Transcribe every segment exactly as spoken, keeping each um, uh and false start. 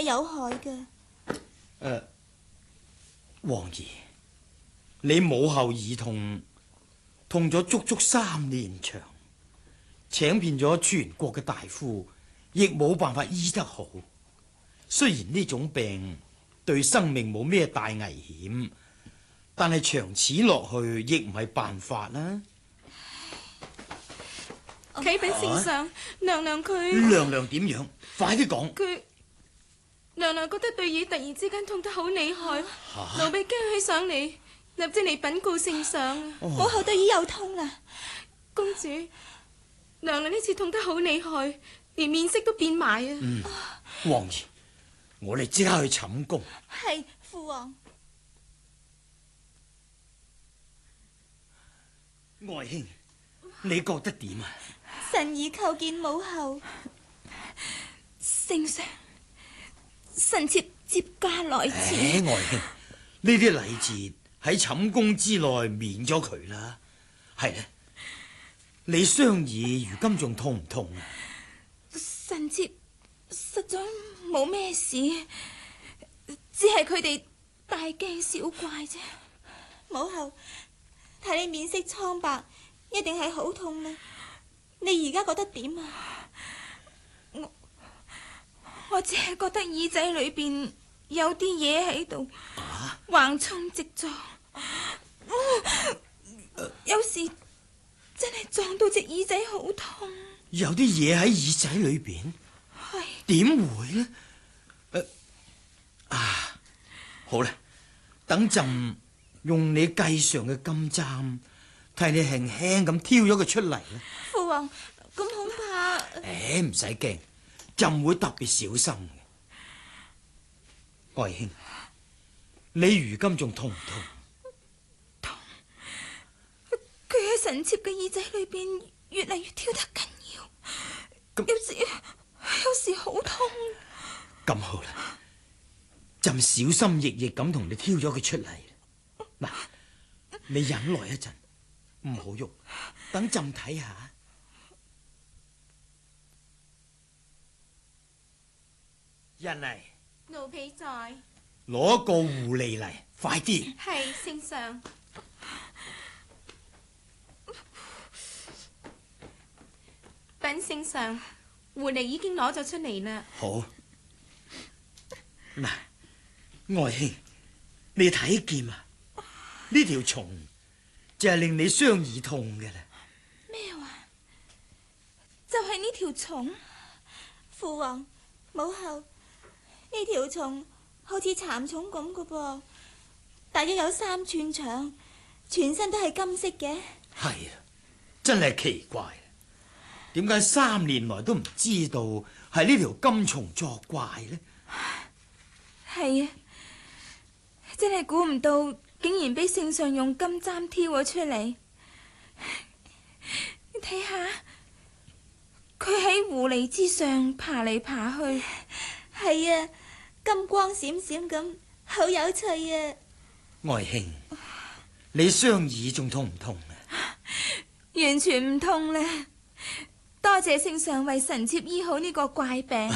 有害嘅。誒、 呃，王爺，你母后耳痛，痛咗足足三年長，請遍咗全國嘅大夫，亦冇辦法醫得好。雖然呢種病對生命冇咩大危險，但係長此落去亦唔係辦法啦。 啟稟聖上，娘娘佢娘娘點樣？快啲講。 佢娘娘覺得對耳突然之間痛得好厲害，奴婢驚起上嚟，立即嚟稟告聖上。 母后對耳又痛啦。 公主，娘娘呢次痛得好厲害，連面色都變埋啊！ 嗯，王爺，我哋即刻去寢宮。 係，父王。 愛卿，你覺得點啊？ 臣兒叩見母後。 聖上，臣妾接駕來遲。 誒，愛卿，呢啲禮節喺寢宮之內免咗佢啦。係咧，你雙耳如今仲痛唔痛啊？ 臣妾實在冇咩事，只係佢哋大驚小怪啫。 母後，睇你面色蒼白，一定係好痛啦。你而家覺得點啊？ 我我只係覺得耳仔裏邊有啲嘢喺度橫衝直撞，有時真係撞到隻耳仔好痛。 有啲嘢喺耳仔裏邊？ 係點會呢？呃、啊，好啦，等陣用你計上嘅金簪，替你輕輕咁挑咗佢出嚟啦。 父王，咁恐怕…… 誒，唔使驚，朕會特別小心嘅。愛卿，你如今仲痛唔痛？ 痛。佢喺臣妾嘅耳仔裏邊越嚟越挑得緊要， 咁有時有時好痛。 咁好啦，朕小心翼翼咁同你挑咗佢出嚟。嗱，你忍耐一陣，唔好喐，等朕睇下。人嚟， 奴婢在。 攞個狐狸嚟，快啲。 係，聖上。稟聖上，狐狸已經攞咗出嚟啦。 好。嗱，愛卿，你睇見啊？呢條蟲就係令你雙耳痛嘅啦。 咩話？就係呢條蟲？ 父王，母后，呢條蟲好似蠶蟲咁嘅噃，大約有三寸長，全身都係金色嘅。 係啊，真係奇怪，點解三年來都唔知道係呢條金蟲作怪呢？ 係啊，真係估唔到，竟然俾聖上用金簪挑咗出嚟。你睇下，佢喺狐狸之上爬嚟爬去。 係啊，金光閃閃咁，好有趣啊！ 愛卿，你雙耳仲痛唔痛啊？ 完全唔痛啦，多謝聖上為臣妾醫好呢個怪病。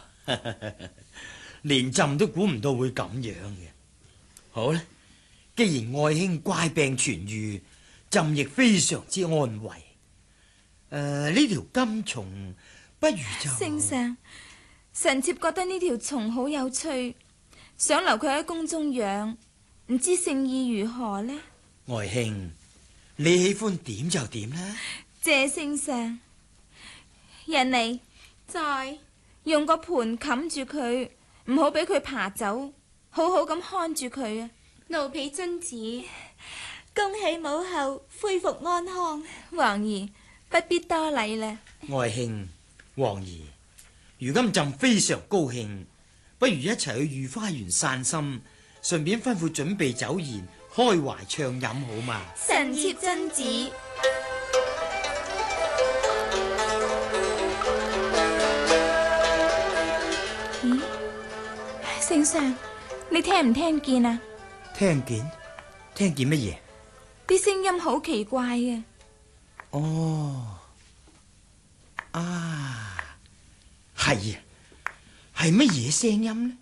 連朕都估唔到會咁樣嘅。好啦，既然愛卿怪病痊愈，朕亦非常之安慰。誒、呃，呢條金蟲不如就…… 聖上，臣妾覺得呢條蟲好有趣，想留佢喺宮中養，唔知聖意如何呢？ 愛卿，你喜歡點就點啦。 謝聖上。人嚟，在用個盤冚住佢，唔好俾佢爬走，好好咁看住佢啊！奴婢遵旨。 恭喜母后恢復安康。 王兒不必多禮啦。 愛卿，王兒，如今朕非常高興，不如一齊去御花園散心，順便吩咐準備酒宴，開懷暢飲好嘛？ 臣妾遵旨。 咦，聖上，你聽唔聽見啊？ 聽見？聽見乜嘢？ 啲聲音好奇怪嘅。 哦，啊，係啊，係乜嘢聲音呢？